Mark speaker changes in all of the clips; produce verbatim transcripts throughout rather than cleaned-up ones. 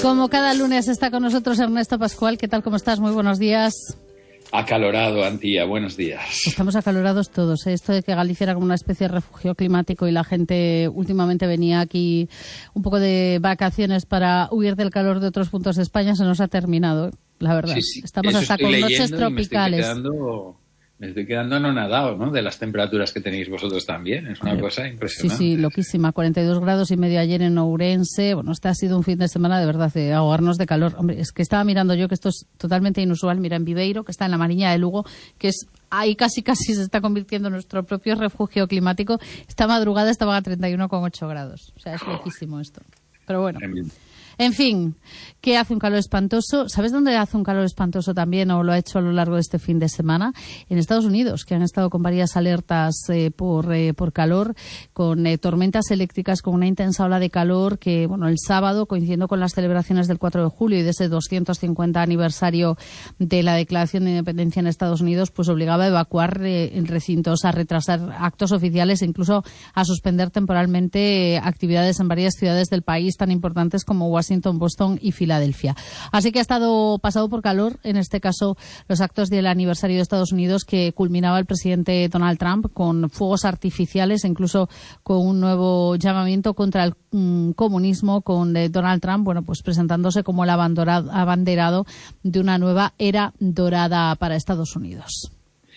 Speaker 1: Como cada lunes está con nosotros Ernesto Pascual. ¿Qué tal? ¿Cómo estás? Muy buenos días.
Speaker 2: Acalorado, Antía. Buenos días.
Speaker 1: Estamos acalorados todos, ¿eh? Esto de que Galicia era como una especie de refugio climático y la gente últimamente venía aquí un poco de vacaciones para huir del calor de otros puntos de España, se nos ha terminado, la verdad.
Speaker 2: Sí, sí.
Speaker 1: Estamos
Speaker 2: Eso
Speaker 1: hasta con noches tropicales.
Speaker 2: Me estoy quedando... Me estoy quedando anonadado, ¿no? De las temperaturas que tenéis vosotros también. Es una Hombre, cosa impresionante.
Speaker 1: Sí, sí, loquísima. cuarenta y dos grados y medio ayer en Ourense. Bueno, este ha sido un fin de semana de verdad de ahogarnos de calor. Hombre, es que estaba mirando yo que esto es totalmente inusual. Mira, en Viveiro, que está en la Mariña de Lugo, que es ahí casi casi se está convirtiendo en nuestro propio refugio climático. Esta madrugada estaba a treinta y uno coma ocho grados. O sea, es loquísimo esto. Pero bueno. Tremendo. En fin, que hace un calor espantoso. ¿Sabes dónde hace un calor espantoso también, o lo ha hecho a lo largo de este fin de semana? En Estados Unidos, que han estado con varias alertas eh, por, eh, por calor, con eh, tormentas eléctricas, con una intensa ola de calor que, bueno, el sábado, coincidiendo con las celebraciones del cuatro de julio y de ese doscientos cincuenta aniversario de la Declaración de Independencia en Estados Unidos, pues obligaba a evacuar eh, recintos, a retrasar actos oficiales e incluso a suspender temporalmente eh, actividades en varias ciudades del país tan importantes como Washington, Washington, Boston y Filadelfia. Así que ha estado pasado por calor, en este caso, los actos del aniversario de Estados Unidos que culminaba el presidente Donald Trump con fuegos artificiales e incluso con un nuevo llamamiento contra el um, comunismo, con eh, Donald Trump, bueno, pues presentándose como el abanderado de una nueva era dorada para Estados Unidos.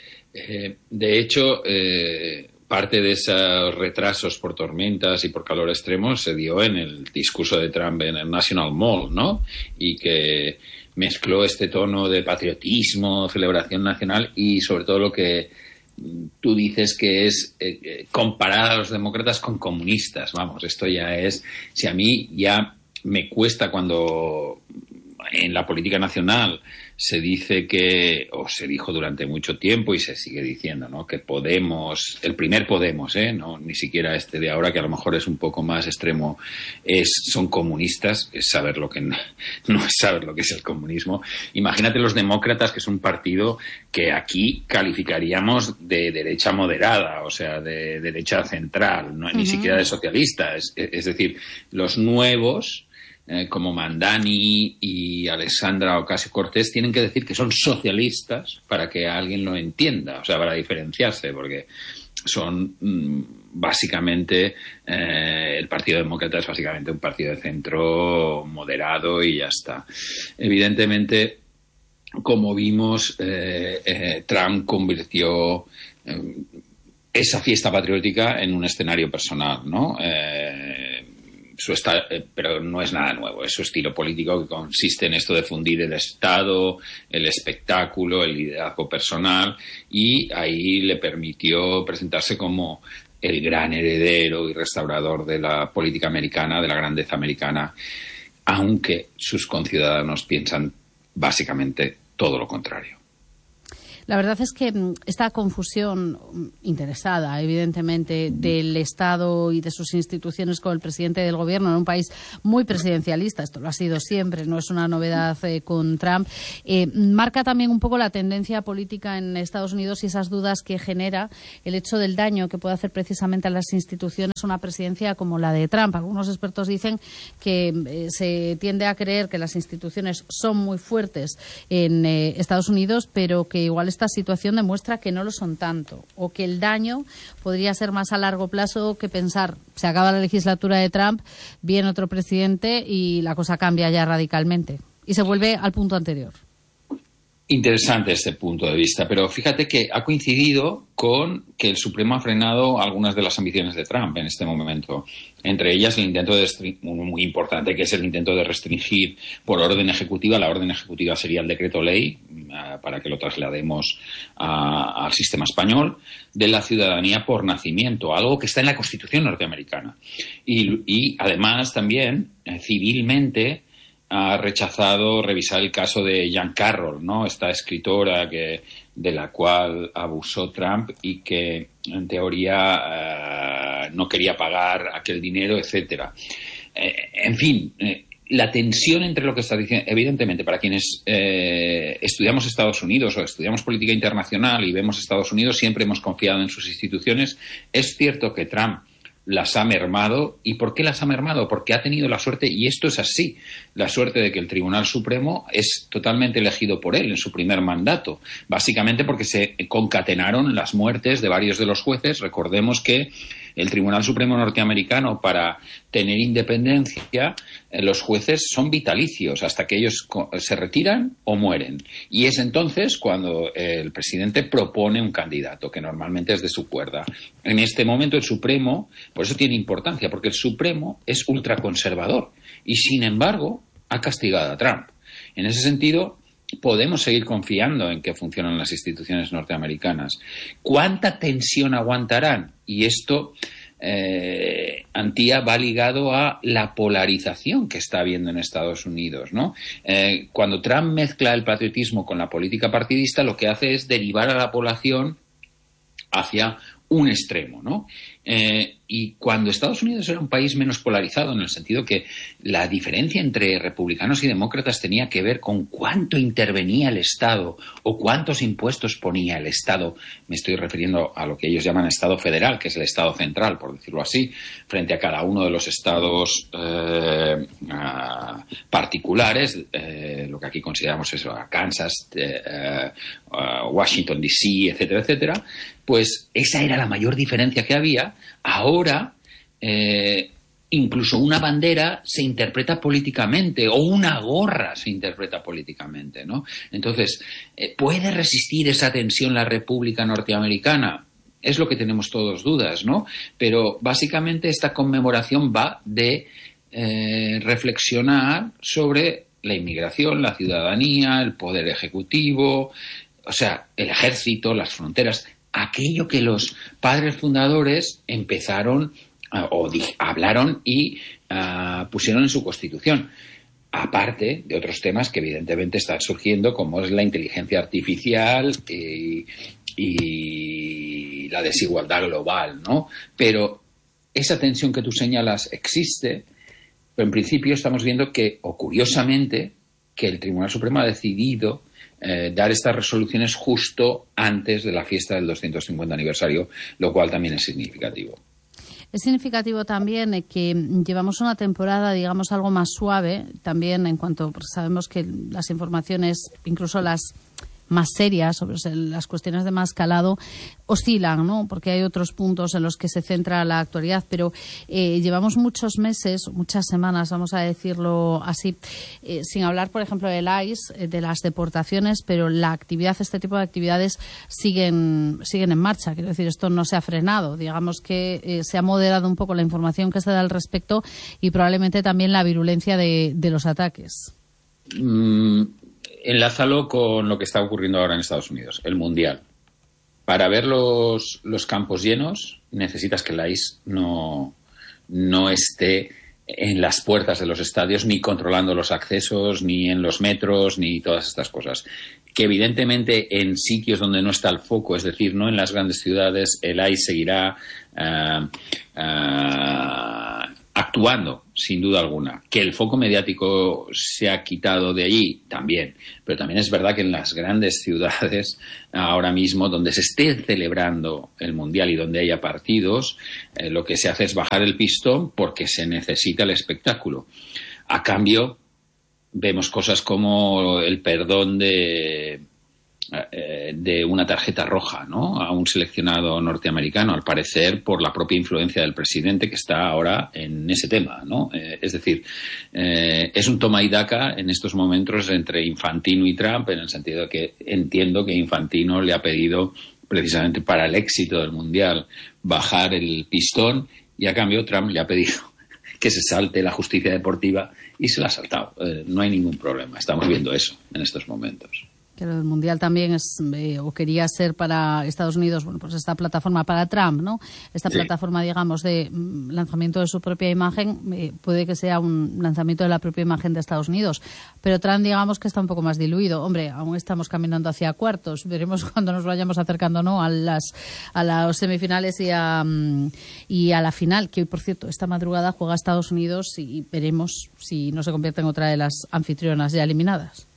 Speaker 2: Eh, de hecho, eh... parte de esos retrasos por tormentas y por calor extremo se dio en el discurso de Trump en el National Mall, ¿no? Y que mezcló este tono de patriotismo, celebración nacional y sobre todo lo que tú dices que es eh, comparar a los demócratas con comunistas. Vamos, esto ya es... Si a mí ya me cuesta cuando en la política nacional se dice que, o se dijo durante mucho tiempo y se sigue diciendo, ¿no?, que Podemos, el primer Podemos, ¿eh?, no ni siquiera este de ahora, que a lo mejor es un poco más extremo, es son comunistas, es saber lo que no, no es saber lo que es el comunismo. Imagínate los demócratas, que es un partido que aquí calificaríamos de derecha moderada, o sea, de derecha central, no, uh-huh. ni siquiera de socialista, es, es decir, los nuevos, Eh, como Mandani y Alexandra Ocasio-Cortez, tienen que decir que son socialistas para que alguien lo entienda, o sea, para diferenciarse, porque son mmm, básicamente, eh, el Partido Demócrata es básicamente un partido de centro moderado y ya está. Evidentemente, como vimos, eh, eh, Trump convirtió eh, esa fiesta patriótica en un escenario personal, ¿no? Eh, Su está, pero no es nada nuevo, es su estilo político que consiste en esto de fundir el Estado, el espectáculo, el liderazgo personal, y ahí le permitió presentarse como el gran heredero y restaurador de la política americana, de la grandeza americana, aunque sus conciudadanos piensan básicamente todo lo contrario.
Speaker 1: La verdad es que esta confusión interesada, evidentemente, del Estado y de sus instituciones con el presidente del gobierno en un país muy presidencialista, esto lo ha sido siempre, no es una novedad eh, con Trump, eh, marca también un poco la tendencia política en Estados Unidos y esas dudas que genera el hecho del daño que puede hacer precisamente a las instituciones una presidencia como la de Trump. Algunos expertos dicen que eh, se tiende a creer que las instituciones son muy fuertes en eh, Estados Unidos, pero que igual esta situación demuestra que no lo son tanto, o que el daño podría ser más a largo plazo que pensar se acaba la legislatura de Trump, viene otro presidente y la cosa cambia ya radicalmente y se vuelve al punto anterior.
Speaker 2: Interesante este punto de vista, pero fíjate que ha coincidido con que el Supremo ha frenado algunas de las ambiciones de Trump en este momento. Entre ellas el intento de muy importante, que es el intento de restringir por orden ejecutiva. La orden ejecutiva sería el decreto ley, uh, para que lo traslademos a, al sistema español, de la ciudadanía por nacimiento, algo que está en la Constitución norteamericana. Y, y además también, eh, civilmente, ha rechazado revisar el caso de Jean Carroll, ¿no?, esta escritora que, de la cual abusó Trump y que, en teoría, uh, no quería pagar aquel dinero, etcétera. Eh, en fin, eh, la tensión entre lo que está diciendo, evidentemente, para quienes eh, estudiamos Estados Unidos o estudiamos política internacional y vemos Estados Unidos, siempre hemos confiado en sus instituciones. Es cierto que Trump las ha mermado. ¿Y por qué las ha mermado? Porque ha tenido la suerte, y esto es así, la suerte de que el Tribunal Supremo es totalmente elegido por él en su primer mandato, básicamente porque se concatenaron las muertes de varios de los jueces. Recordemos que el Tribunal Supremo norteamericano, para tener independencia, eh, los jueces son vitalicios hasta que ellos se retiran o mueren. Y es entonces cuando el presidente propone un candidato, que normalmente es de su cuerda. En este momento el Supremo, por eso tiene importancia, porque el Supremo es ultraconservador y, sin embargo, ha castigado a Trump. En ese sentido, podemos seguir confiando en que funcionan las instituciones norteamericanas. ¿Cuánta tensión aguantarán? Y esto, eh, Antía, va ligado a la polarización que está habiendo en Estados Unidos, ¿no? Eh, cuando Trump mezcla el patriotismo con la política partidista, lo que hace es derivar a la población hacia un extremo, ¿no? Eh, y cuando Estados Unidos era un país menos polarizado, en el sentido que la diferencia entre republicanos y demócratas tenía que ver con cuánto intervenía el Estado o cuántos impuestos ponía el Estado, me estoy refiriendo a lo que ellos llaman Estado federal, que es el Estado central, por decirlo así, frente a cada uno de los estados eh, uh, particulares, eh, lo que aquí consideramos eso, Kansas, eh, uh, Washington D C, etcétera, etcétera, pues esa era la mayor diferencia que había. Ahora, eh, incluso una bandera se interpreta políticamente, o una gorra se interpreta políticamente, ¿no? Entonces, eh, ¿puede resistir esa tensión la República Norteamericana? Es lo que tenemos todos dudas, ¿no? Pero básicamente esta conmemoración va de eh, reflexionar sobre la inmigración, la ciudadanía, el poder ejecutivo, o sea, el ejército, las fronteras, aquello que los padres fundadores empezaron uh, o di- hablaron y uh, pusieron en su Constitución, aparte de otros temas que evidentemente están surgiendo, como es la inteligencia artificial y, y la desigualdad global, ¿no? Pero esa tensión que tú señalas existe, pero en principio estamos viendo que, o curiosamente, que el Tribunal Supremo ha decidido Eh, dar estas resoluciones justo antes de la fiesta del doscientos cincuenta aniversario, lo cual también es significativo.
Speaker 1: Es significativo también eh, que llevamos una temporada, digamos, algo más suave, también en cuanto, pues sabemos que las informaciones, incluso las más serias, sobre las cuestiones de más calado, oscilan, ¿no? Porque hay otros puntos en los que se centra la actualidad, pero eh, llevamos muchos meses, muchas semanas, vamos a decirlo así, eh, sin hablar, por ejemplo, del I C E, eh, de las deportaciones, pero la actividad, este tipo de actividades siguen siguen en marcha. Quiero decir, esto no se ha frenado. Digamos que eh, se ha moderado un poco la información que se da al respecto y probablemente también la virulencia de, de los ataques.
Speaker 2: Mm. Enlázalo con lo que está ocurriendo ahora en Estados Unidos, el Mundial. Para ver los, los campos llenos necesitas que la I C E no, no esté en las puertas de los estadios, ni controlando los accesos, ni en los metros, ni todas estas cosas. Que evidentemente en sitios donde no está el foco, es decir, no en las grandes ciudades, el I C E seguirá uh, uh, actuando, sin duda alguna. Que el foco mediático se ha quitado de allí, también. Pero también es verdad que en las grandes ciudades, ahora mismo, donde se esté celebrando el Mundial y donde haya partidos, eh, lo que se hace es bajar el pistón porque se necesita el espectáculo. A cambio, vemos cosas como el perdón de... de una tarjeta roja, ¿no?, a un seleccionado norteamericano, al parecer por la propia influencia del presidente que está ahora en ese tema, ¿no? Eh, es decir, eh, es un toma y daca en estos momentos entre Infantino y Trump, en el sentido de que entiendo que Infantino le ha pedido, precisamente para el éxito del Mundial, bajar el pistón, y a cambio Trump le ha pedido que se salte la justicia deportiva y se la ha saltado. Eh, no hay ningún problema, estamos viendo eso en estos momentos.
Speaker 1: Que el Mundial también es, eh, o quería ser para Estados Unidos, bueno, pues esta plataforma para Trump, ¿no? Esta sí. plataforma, digamos, de mm, lanzamiento de su propia imagen, eh, puede que sea un lanzamiento de la propia imagen de Estados Unidos. Pero Trump, digamos, que está un poco más diluido. Hombre, aún estamos caminando hacia cuartos. Veremos cuando nos vayamos acercando, ¿no?, a las a las semifinales y a, mm, y a la final, que hoy, por cierto, esta madrugada juega Estados Unidos y veremos si no se convierte en otra de las anfitrionas ya eliminadas.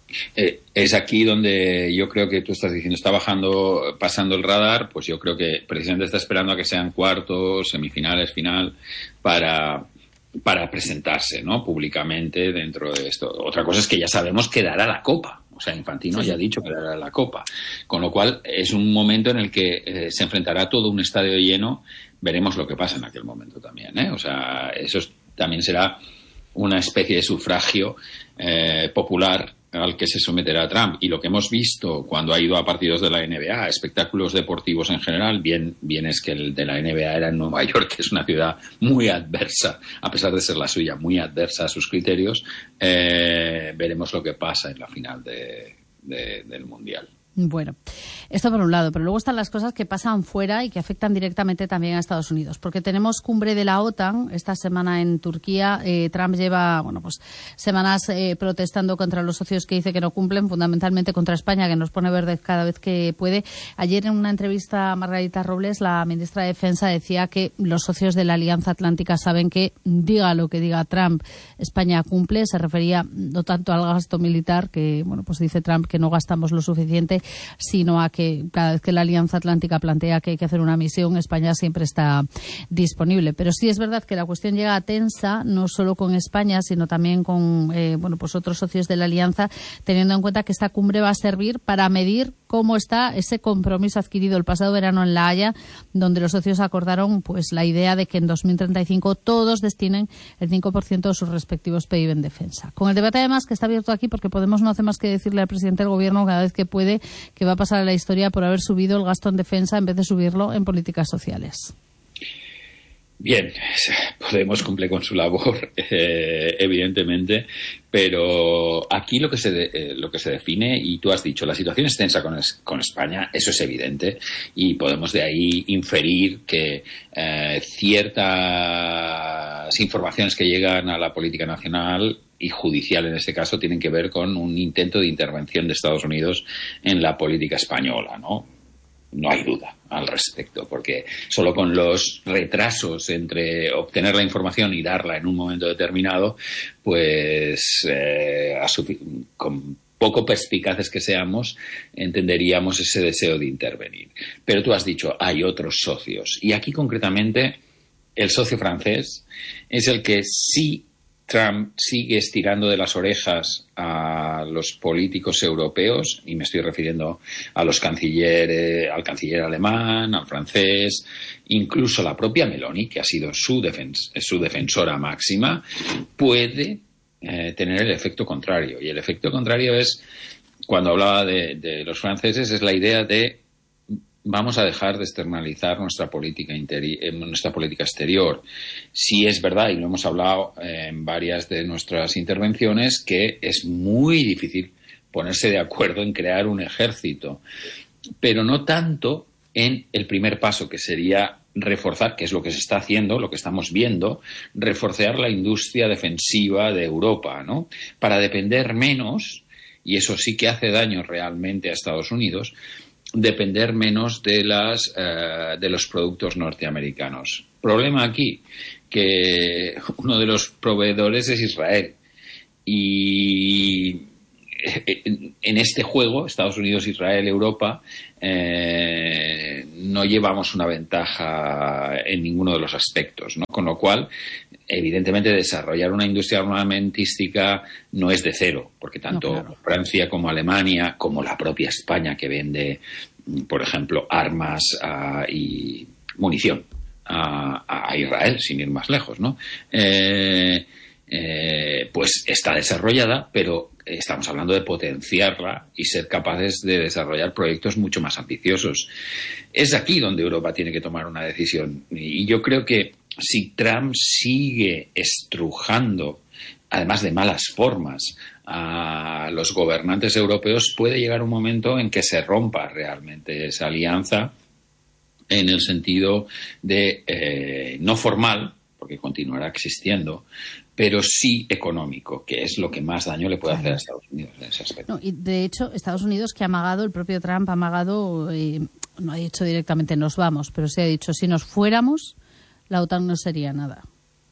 Speaker 2: Eh, es aquí donde yo creo que tú estás diciendo, está bajando, pasando el radar, pues yo creo que precisamente está esperando a que sean cuartos, semifinales, final, para, para presentarse, ¿no?, públicamente dentro de esto. Otra cosa es que ya sabemos que dará la Copa. O sea, Infantino sí, ya ha dicho que dará la Copa. Con lo cual, es un momento en el que eh, se enfrentará todo un estadio lleno. Veremos lo que pasa en aquel momento también, ¿eh? O sea, eso es, también será una especie de sufragio eh, popular al que se someterá Trump. Y lo que hemos visto cuando ha ido a partidos de la N B A, a espectáculos deportivos en general, bien, bien es que el de la N B A era en Nueva York, que es una ciudad muy adversa, a pesar de ser la suya, muy adversa a sus criterios, eh, veremos lo que pasa en la final de, de, del Mundial.
Speaker 1: Bueno, esto por un lado, pero luego están las cosas que pasan fuera y que afectan directamente también a Estados Unidos, porque tenemos cumbre de la OTAN esta semana en Turquía. Eh, Trump lleva, bueno, pues semanas eh, protestando contra los socios que dice que no cumplen, fundamentalmente contra España, que nos pone verde cada vez que puede. Ayer en una entrevista a Margarita Robles, la ministra de Defensa decía que los socios de la Alianza Atlántica saben que, diga lo que diga Trump, España cumple. Se refería no tanto al gasto militar, que, bueno, pues dice Trump que no gastamos lo suficiente, sino a que cada vez que la Alianza Atlántica plantea que hay que hacer una misión, España siempre está disponible. Pero sí es verdad que la cuestión llega tensa, no solo con España, sino también con eh, bueno, pues otros socios de la Alianza, teniendo en cuenta que esta cumbre va a servir para medir cómo está ese compromiso adquirido el pasado verano en La Haya, donde los socios acordaron pues la idea de que en dos mil treinta y cinco todos destinen el cinco por ciento de sus respectivos P I B en defensa. Con el debate, además, que está abierto aquí, porque Podemos no hace más que decirle al presidente del Gobierno cada vez que puede que va a pasar a la historia por haber subido el gasto en defensa en vez de subirlo en políticas sociales.
Speaker 2: Bien, Podemos cumple con su labor, eh, evidentemente, pero aquí lo que se de, eh, lo que se define, y tú has dicho, la situación es tensa con, es, con España, eso es evidente, y podemos de ahí inferir que eh, ciertas informaciones que llegan a la política nacional y judicial en este caso tienen que ver con un intento de intervención de Estados Unidos en la política española, ¿no? No hay duda al respecto, porque solo con los retrasos entre obtener la información y darla en un momento determinado, pues eh, a su, con poco perspicaces que seamos, entenderíamos ese deseo de intervenir. Pero tú has dicho, hay otros socios. Y aquí concretamente el socio francés es el que sí Trump sigue estirando de las orejas a los políticos europeos, y me estoy refiriendo a los cancilleres, al canciller alemán, al francés, incluso la propia Meloni, que ha sido su, defens- su defensora máxima, puede eh, tener el efecto contrario. Y el efecto contrario es, cuando hablaba de, de los franceses, es la idea de vamos a dejar de externalizar nuestra política interi- nuestra política exterior. Sí es verdad, y lo hemos hablado en varias de nuestras intervenciones, que es muy difícil ponerse de acuerdo en crear un ejército, pero no tanto en el primer paso, que sería reforzar, que es lo que se está haciendo, lo que estamos viendo, reforzar la industria defensiva de Europa, ¿no? Para depender menos, y eso sí que hace daño realmente a Estados Unidos, depender menos de las uh, de los productos norteamericanos. Problema aquí, que uno de los proveedores es Israel, y en este juego, Estados Unidos, Israel, Europa, eh, no llevamos una ventaja en ninguno de los aspectos, ¿no? Con lo cual, evidentemente, desarrollar una industria armamentística no es de cero, porque tanto no, claro. Francia como Alemania, como la propia España, que vende, por ejemplo, armas uh, y munición a, a Israel, sin ir más lejos, ¿no? Eh, eh, pues está desarrollada, pero estamos hablando de potenciarla y ser capaces de desarrollar proyectos mucho más ambiciosos. Es aquí donde Europa tiene que tomar una decisión. Y yo creo que si Trump sigue estrujando, además de malas formas, a los gobernantes europeos, puede llegar un momento en que se rompa realmente esa alianza, en el sentido de eh, no formal, porque continuará existiendo, pero sí económico, que es lo que más daño le puede hacer a Estados Unidos en ese aspecto.
Speaker 1: No, y de hecho, Estados Unidos, que ha amagado, el propio Trump ha amagado, eh, no ha dicho directamente nos vamos, pero sí ha dicho si nos fuéramos, la OTAN no sería nada.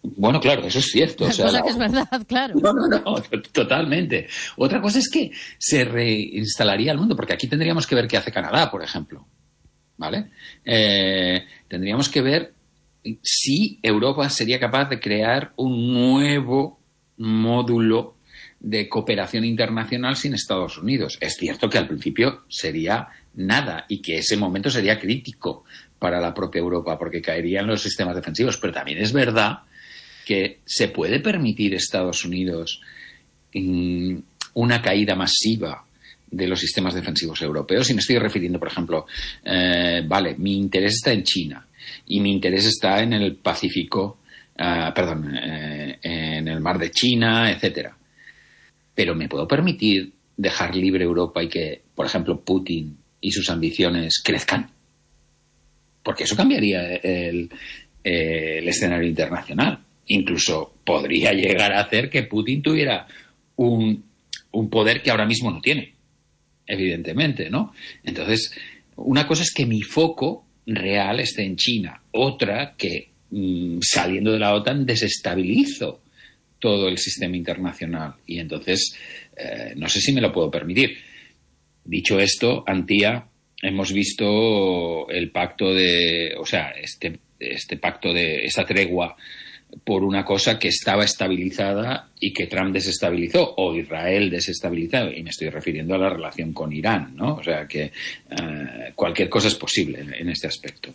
Speaker 2: Bueno, claro, eso es cierto. O sea,
Speaker 1: cosa
Speaker 2: la...
Speaker 1: que es verdad, claro.
Speaker 2: No, no, no, totalmente. Otra cosa es que se reinstalaría el mundo, porque aquí tendríamos que ver qué hace Canadá, por ejemplo. ¿Vale? Eh, tendríamos que ver si Europa sería capaz de crear un nuevo módulo de cooperación internacional sin Estados Unidos. Es cierto que al principio sería nada y que ese momento sería crítico para la propia Europa porque caerían los sistemas defensivos, pero también es verdad que se puede permitir a Estados Unidos mmm, una caída masiva de los sistemas defensivos europeos. Y me estoy refiriendo, por ejemplo, eh, vale, mi interés está en China y mi interés está en el Pacífico, uh, perdón, eh, en el mar de China, etcétera. Pero me puedo permitir dejar libre Europa y que, por ejemplo, Putin y sus ambiciones crezcan, porque eso cambiaría el, el escenario internacional. Incluso podría llegar a hacer que Putin tuviera un, un poder que ahora mismo no tiene, evidentemente, ¿no? Entonces, una cosa es que mi foco real esté en China, otra que mmm, saliendo de la OTAN desestabilizo todo el sistema internacional y entonces eh, no sé si me lo puedo permitir. Dicho esto, Antía, hemos visto el pacto de, o sea, este, este pacto de esta tregua por una cosa que estaba estabilizada y que Trump desestabilizó, o Israel desestabilizó, y me estoy refiriendo a la relación con Irán, ¿no? O sea que uh, cualquier cosa es posible en, en este aspecto.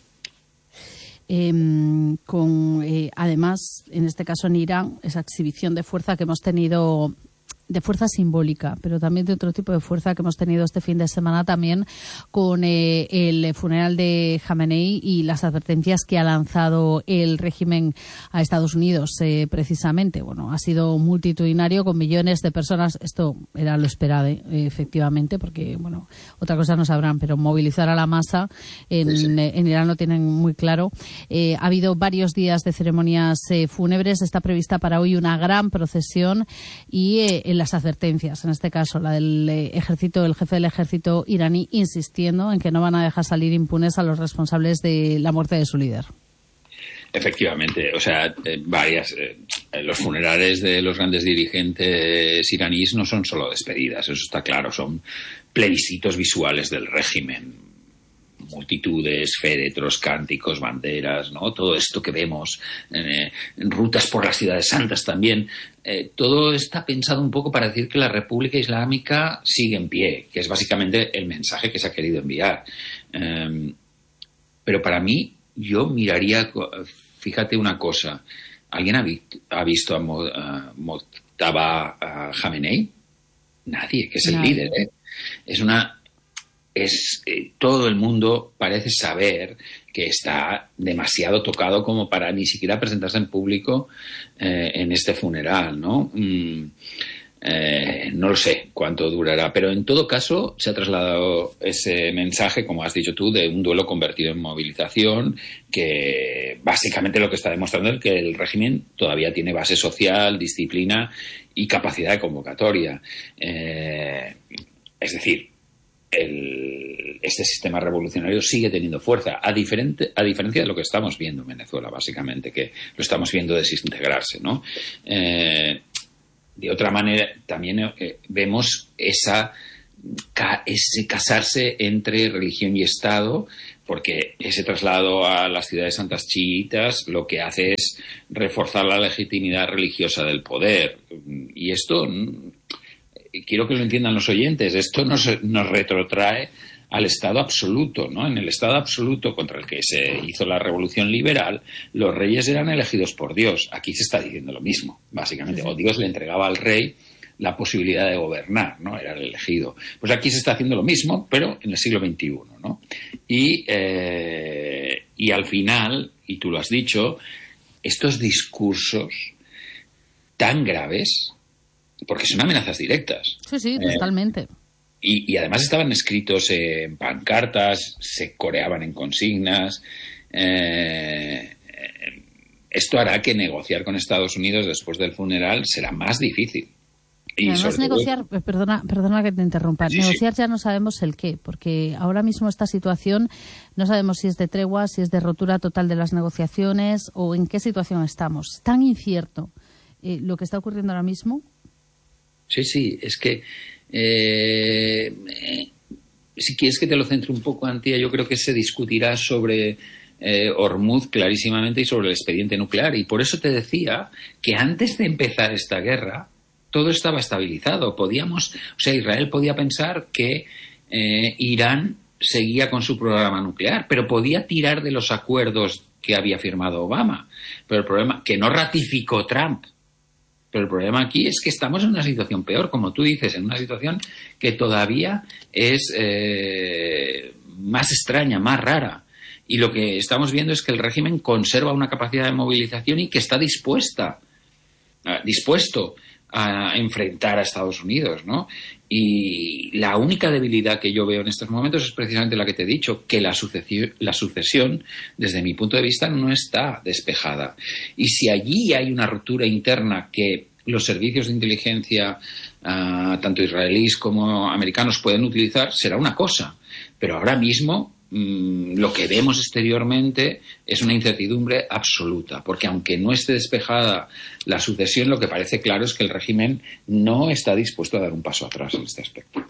Speaker 1: Eh, con eh, además, en este caso en Irán, esa exhibición de fuerza que hemos tenido, de fuerza simbólica, pero también de otro tipo de fuerza que hemos tenido este fin de semana también con eh, el funeral de Jamenei y las advertencias que ha lanzado el régimen a Estados Unidos, eh, precisamente. Bueno, ha sido multitudinario con millones de personas. Esto era lo esperado, eh, efectivamente, porque, bueno, otra cosa no sabrán, pero movilizar a la masa en, sí, sí. en Irán lo tienen muy claro. Eh, ha habido varios días de ceremonias eh, fúnebres. Está prevista para hoy una gran procesión y eh, el las advertencias, en este caso la del ejército, el jefe del ejército iraní insistiendo en que no van a dejar salir impunes a los responsables de la muerte de su líder.
Speaker 2: Efectivamente, o sea, eh, varias eh, los funerales de los grandes dirigentes iraníes no son solo despedidas, eso está claro, son plebiscitos visuales del régimen. Multitudes, féretros, cánticos, banderas, ¿no? Todo esto que vemos, eh, en rutas por las ciudades santas también, eh, todo está pensado un poco para decir que la República Islámica sigue en pie, que es básicamente el mensaje que se ha querido enviar. Eh, pero para mí, yo miraría, fíjate una cosa, ¿alguien ha, vi, ha visto a, Mo, a Mojtaba Jamenei? Nadie, que es el no. líder, ¿eh? Es una... Es, eh, todo el mundo parece saber que está demasiado tocado como para ni siquiera presentarse en público eh, en este funeral, ¿no? Mm, eh, no lo sé cuánto durará, pero en todo caso se ha trasladado ese mensaje, como has dicho tú, de un duelo convertido en movilización, que básicamente lo que está demostrando es que el régimen todavía tiene base social, disciplina y capacidad de convocatoria. Eh, es decir, El, este sistema revolucionario sigue teniendo fuerza, a, diferente, a diferencia de lo que estamos viendo en Venezuela, básicamente, que lo estamos viendo desintegrarse, ¿no? Eh, de otra manera, también eh, vemos esa, ca, ese casarse entre religión y Estado, porque ese traslado a las ciudades santas chiitas lo que hace es reforzar la legitimidad religiosa del poder. Y esto... quiero que lo entiendan los oyentes, esto nos, nos retrotrae al Estado absoluto, ¿no? En el Estado absoluto contra el que se hizo la revolución liberal, los reyes eran elegidos por Dios. Aquí se está diciendo lo mismo, básicamente. Sí, sí. O Dios le entregaba al rey la posibilidad de gobernar, ¿no? Era el elegido. Pues aquí se está haciendo lo mismo, pero en el siglo veintiuno, ¿no? Y, eh, y al final, y tú lo has dicho, estos discursos tan graves, porque son amenazas directas.
Speaker 1: Sí, sí, eh, totalmente.
Speaker 2: Y, y además estaban escritos en pancartas, se coreaban en consignas. Eh, esto hará que negociar con Estados Unidos después del funeral será más difícil. Y
Speaker 1: además negociar, todo... perdona, perdona que te interrumpa, sí, negociar sí. Ya no sabemos el qué, porque ahora mismo esta situación no sabemos si es de tregua, si es de rotura total de las negociaciones o en qué situación estamos. Es tan incierto eh, lo que está ocurriendo ahora mismo.
Speaker 2: Sí, sí, es que eh, eh, si quieres que te lo centre un poco, Antía, yo creo que se discutirá sobre eh, Hormuz clarísimamente y sobre el expediente nuclear. Y por eso te decía que antes de empezar esta guerra todo estaba estabilizado. Podíamos, o sea, Israel podía pensar que eh, Irán seguía con su programa nuclear, pero podía tirar de los acuerdos que había firmado Obama. Pero el problema, que no ratificó Trump. Pero el problema aquí es que estamos en una situación peor, como tú dices, en una situación que todavía es eh, más extraña, más rara. Y lo que estamos viendo es que el régimen conserva una capacidad de movilización y que está dispuesta, uh, dispuesto a enfrentar a Estados Unidos, ¿no? Y la única debilidad que yo veo en estos momentos es precisamente la que te he dicho, que la sucesión, la sucesión, desde mi punto de vista, no está despejada. Y si allí hay una ruptura interna que los servicios de inteligencia, uh, tanto israelíes como americanos, pueden utilizar, será una cosa. Pero ahora mismo lo que vemos exteriormente es una incertidumbre absoluta, porque aunque no esté despejada la sucesión, lo que parece claro es que el régimen no está dispuesto a dar un paso atrás en este aspecto.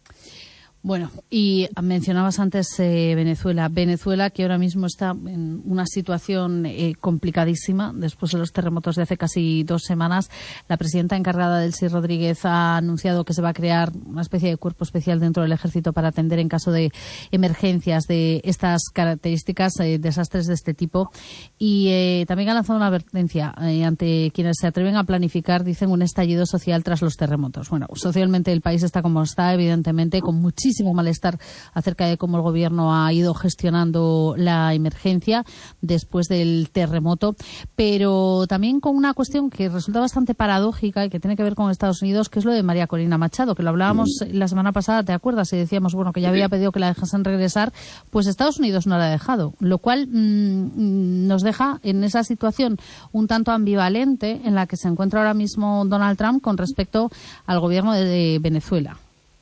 Speaker 1: Bueno, y mencionabas antes eh, Venezuela. Venezuela, que ahora mismo está en una situación eh, complicadísima después de los terremotos de hace casi dos semanas. La presidenta encargada, Delcy Rodríguez, ha anunciado que se va a crear una especie de cuerpo especial dentro del ejército para atender en caso de emergencias de estas características, eh, desastres de este tipo. Y eh, también ha lanzado una advertencia eh, ante quienes se atreven a planificar, dicen, un estallido social tras los terremotos. Bueno, socialmente el país está como está, evidentemente, con muchísimo malestar acerca de cómo el gobierno ha ido gestionando la emergencia después del terremoto, pero también con una cuestión que resulta bastante paradójica y que tiene que ver con Estados Unidos, que es lo de María Corina Machado, que lo hablábamos mm. la semana pasada, ¿te acuerdas? Y decíamos, bueno, que ya había pedido que la dejasen regresar, pues Estados Unidos no la ha dejado, lo cual mmm, nos deja en esa situación un tanto ambivalente en la que se encuentra ahora mismo Donald Trump con respecto al gobierno de, de Venezuela.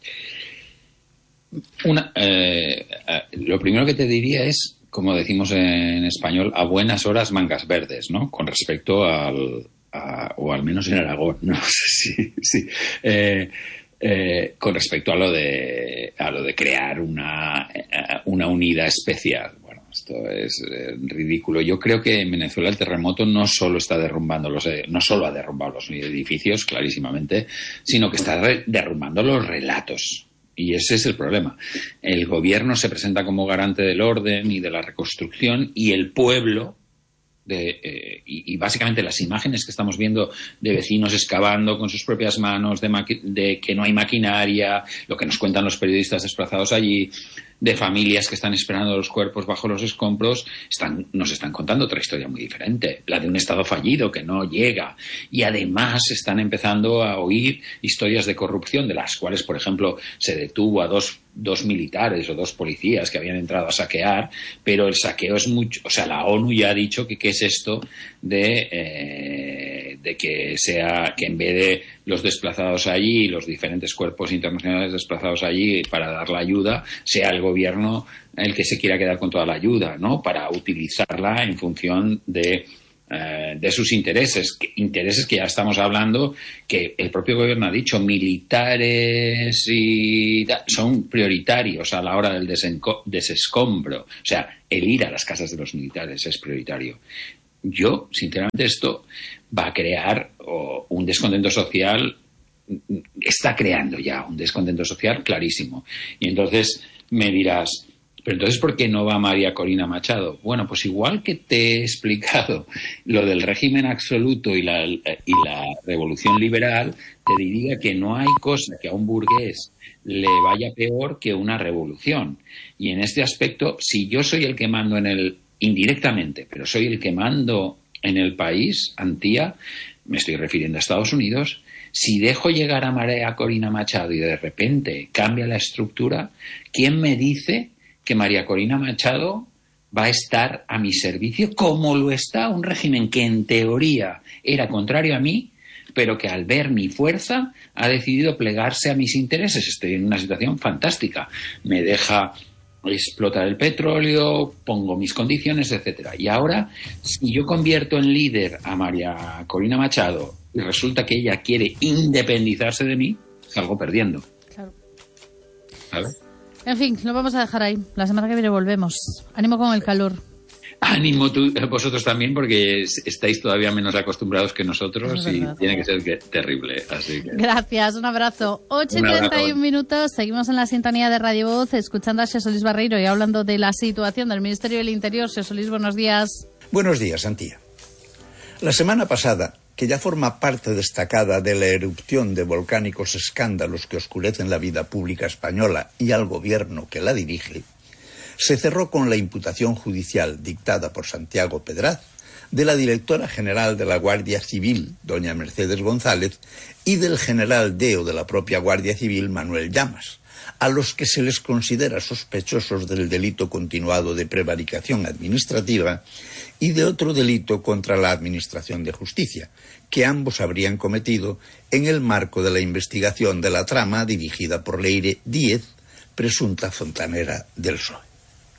Speaker 2: Una, eh, lo primero que te diría es, como decimos en español, a buenas horas mangas verdes, ¿no? Con respecto al, a, o al menos en Aragón, no sé si, si eh, eh, con respecto a lo de a lo de crear una una unidad especial. Bueno, esto es eh, ridículo. Yo creo que en Venezuela el terremoto no solo está derrumbando los, no solo ha derrumbado los edificios, clarísimamente, sino que está re- derrumbando los relatos. Y ese es el problema. El gobierno se presenta como garante del orden y de la reconstrucción, y el pueblo, de, eh, y, y básicamente las imágenes que estamos viendo de vecinos excavando con sus propias manos, de, maqui- de que no hay maquinaria, lo que nos cuentan los periodistas desplazados allí, de familias que están esperando los cuerpos bajo los escombros, están, nos están contando otra historia muy diferente, la de un Estado fallido que no llega. Y además están empezando a oír historias de corrupción, de las cuales, por ejemplo, se detuvo a dos, dos militares o dos policías que habían entrado a saquear, pero el saqueo es mucho... O sea, la ONU ya ha dicho que qué es esto de, eh, de que sea que en vez de los desplazados allí, los diferentes cuerpos internacionales desplazados allí para dar la ayuda, sea el gobierno el que se quiera quedar con toda la ayuda, ¿no? Para utilizarla en función de, eh, de sus intereses, que, intereses que ya estamos hablando, que el propio gobierno ha dicho, militares y son prioritarios a la hora del desenco- desescombro. O sea, el ir a las casas de los militares es prioritario. Yo, sinceramente, esto va a crear oh, un descontento social, está creando ya un descontento social clarísimo. Y entonces me dirás, pero entonces ¿por qué no va María Corina Machado? Bueno, pues igual que te he explicado lo del régimen absoluto y la, y la revolución liberal, te diría que no hay cosa que a un burgués le vaya peor que una revolución. Y en este aspecto, si yo soy el que mando en el indirectamente, pero soy el que mando en el país, Antía, me estoy refiriendo a Estados Unidos, si dejo llegar a María Corina Machado y de repente cambia la estructura, ¿quién me dice que María Corina Machado va a estar a mi servicio como lo está un régimen que en teoría era contrario a mí, pero que al ver mi fuerza ha decidido plegarse a mis intereses. Estoy en una situación fantástica. Me deja explotar el petróleo, pongo mis condiciones, etcétera. Y ahora, si yo convierto en líder a María Corina Machado y resulta que ella quiere independizarse de mí, salgo perdiendo.
Speaker 1: Claro.
Speaker 2: ¿Sabes?
Speaker 1: En fin, lo vamos a dejar ahí. La semana que viene volvemos. Ánimo con el calor.
Speaker 2: Ánimo tú, vosotros también, porque estáis todavía menos acostumbrados que nosotros y tiene que ser que, terrible. Así que...
Speaker 1: Gracias, un abrazo. ocho y treinta y uno minutos, seguimos en la sintonía de Radio Voz, escuchando a Xesó Luis Barreiro y hablando de la situación del Ministerio del Interior. Xesó Luis, buenos días.
Speaker 3: Buenos días, Antía. La semana pasada, que ya forma parte destacada de la erupción de volcánicos escándalos que oscurecen la vida pública española y al gobierno que la dirige, se cerró con la imputación judicial dictada por Santiago Pedraz de la directora general de la Guardia Civil, doña Mercedes González, y del general deo de la propia Guardia Civil, Manuel Llamas, a los que se les considera sospechosos del delito continuado de prevaricación administrativa y de otro delito contra la Administración de Justicia, que ambos habrían cometido en el marco de la investigación de la trama dirigida por Leire Díez, presunta fontanera del P S O E.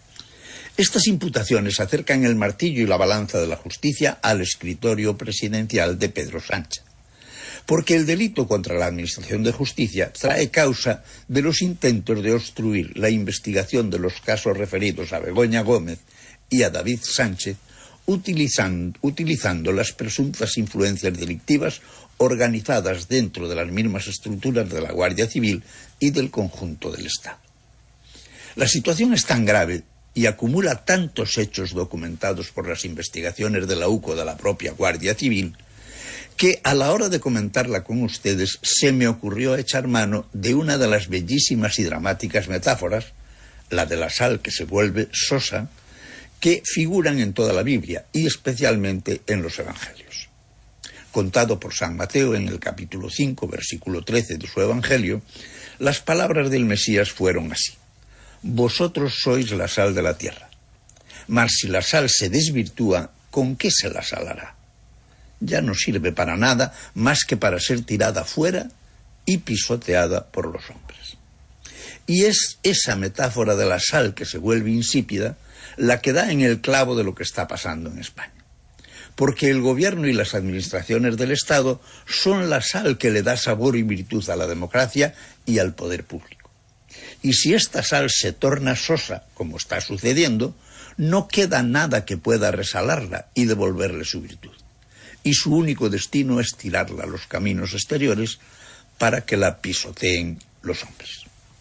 Speaker 3: Estas imputaciones acercan el martillo y la balanza de la justicia al escritorio presidencial de Pedro Sánchez, porque el delito contra la Administración de Justicia trae causa de los intentos de obstruir la investigación de los casos referidos a Begoña Gómez y a David Sánchez, utilizando, utilizando las presuntas influencias delictivas organizadas dentro de las mismas estructuras de la Guardia Civil y del conjunto del Estado. La situación es tan grave y acumula tantos hechos documentados por las investigaciones de la U C O de la propia Guardia Civil, que a la hora de comentarla con ustedes se me ocurrió echar mano de una de las bellísimas y dramáticas metáforas, la de la sal que se vuelve sosa, que figuran en toda la Biblia y especialmente en los Evangelios. Contado por San Mateo en el capítulo cinco, versículo trece de su Evangelio, las palabras del Mesías fueron así: vosotros sois la sal de la tierra, mas si la sal se desvirtúa, ¿con qué se la salará? Ya no sirve para nada más que para ser tirada fuera y pisoteada por los hombres. Y es esa metáfora de la sal que se vuelve insípida la que da en el clavo de lo que está pasando en España. Porque el gobierno y las administraciones del Estado son la sal que le da sabor y virtud a la democracia y al poder público. Y si esta sal se torna sosa, como está sucediendo, no queda nada que pueda resalarla y devolverle su virtud. Y su único destino es tirarla a los caminos exteriores para que la pisoteen los hombres.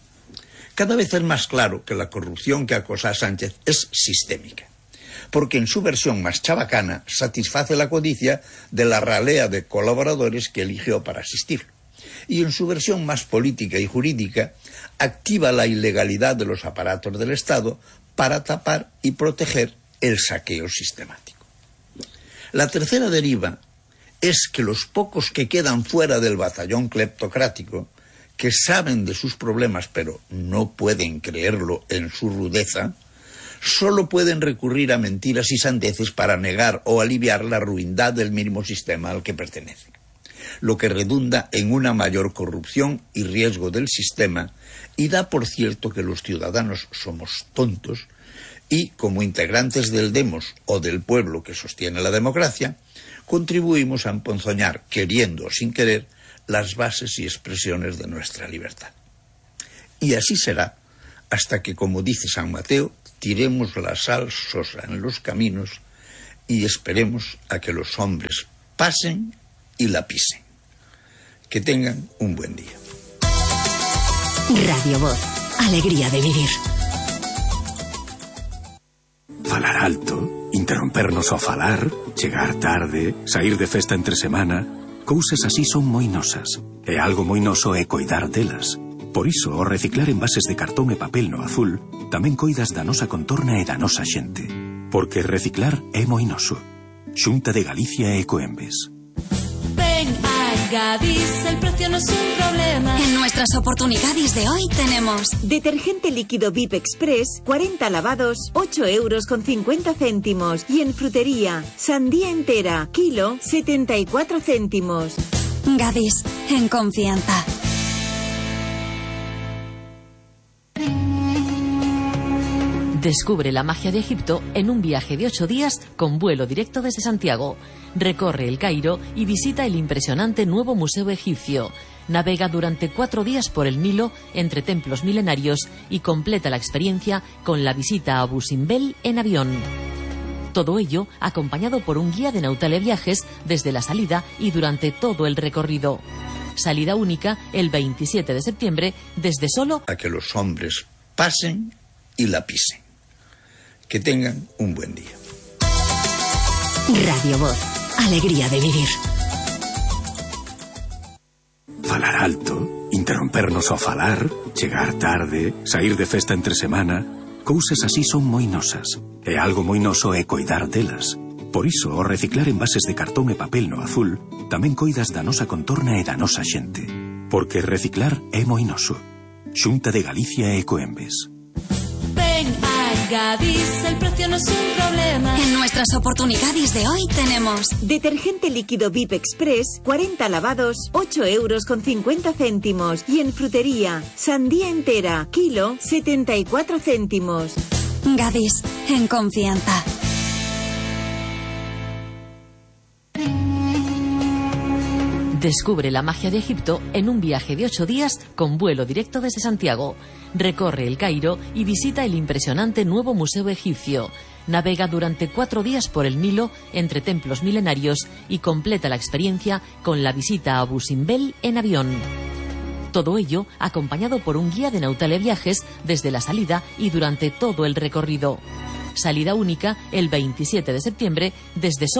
Speaker 3: Cada vez es más claro que la corrupción que acosa a Sánchez es sistémica, porque en su versión más chabacana satisface la codicia de la ralea de colaboradores que eligió para asistirlo, y en su versión más política y jurídica activa la ilegalidad de los aparatos del Estado para tapar y proteger el saqueo sistemático. La tercera deriva es que los pocos que quedan fuera del batallón cleptocrático, que saben de sus problemas pero no pueden creerlo en su rudeza, solo pueden recurrir a mentiras y sandeces para negar o aliviar la ruindad del mismo sistema al que pertenecen, lo que redunda en una mayor corrupción y riesgo del sistema, y da por cierto que los ciudadanos somos tontos y, como integrantes del demos o del pueblo que sostiene la democracia, contribuimos a emponzoñar, queriendo o sin querer, las bases y expresiones de nuestra libertad. Y así será hasta que, como dice San Mateo, tiremos la sal sosa en los caminos y esperemos a que los hombres pasen y la pisen. Que tengan un buen día.
Speaker 4: Radio Voz, alegría de vivir.
Speaker 5: Falar alto, interrompernos ao falar, chegar tarde, sair de festa entre semana, cousas así son moi nosas, e algo moi noso é coidar delas. Por iso, ao reciclar envases de cartón e papel no azul, tamén coidas da nosa contorna e da nosa xente. Porque reciclar é moi noso. Xunta de Galicia e Ecoembes.
Speaker 6: Ven a Gadis, el precio no es un problema.
Speaker 4: En nuestras oportunidades de hoy tenemos
Speaker 7: detergente líquido V I P Express, cuarenta lavados, ocho euros con cincuenta céntimos. Y en frutería, sandía entera, kilo, setenta y cuatro céntimos.
Speaker 4: Gadis, en confianza.
Speaker 8: Descubre la magia de Egipto en un viaje de ocho días con vuelo directo desde Santiago. Recorre el Cairo y visita el impresionante nuevo Museo Egipcio. Navega durante cuatro días por el Nilo entre templos milenarios y completa la experiencia con la visita a Abu Simbel en avión. Todo ello acompañado por un guía de Nautalia Viajes desde la salida y durante todo el recorrido. Salida única el veintisiete de septiembre desde Solo
Speaker 3: a que los hombres pasen y la pisen. Que tengan un buen día.
Speaker 4: Radio Voz, alegría de vivir.
Speaker 5: Falar alto, interrompernos ao falar, chegar tarde, sair de festa entre semana, cousas así son moi nosas. E algo moi noso é coidar delas. Por iso, ao reciclar envases de cartón e papel no azul, tamén coidas da nosa contorna e da nosa xente. Porque reciclar é moi noso. Xunta de Galicia e Ecoembes.
Speaker 6: Ven a Gadis, el precio no es un problema.
Speaker 4: En nuestras oportunidades de hoy tenemos
Speaker 7: detergente líquido V I P Express, cuarenta lavados, ocho euros con cincuenta céntimos. Y en frutería, sandía entera, kilo, setenta y cuatro céntimos.
Speaker 4: Gadis, en confianza.
Speaker 8: Descubre la magia de Egipto en un viaje de ocho días con vuelo directo desde Santiago. Recorre el Cairo y visita el impresionante nuevo Museo Egipcio. Navega durante cuatro días por el Nilo entre templos milenarios y completa la experiencia con la visita a Abu Simbel en avión. Todo ello acompañado por un guía de Nautalia Viajes desde la salida y durante todo el recorrido. Salida única el veintisiete de septiembre desde Solo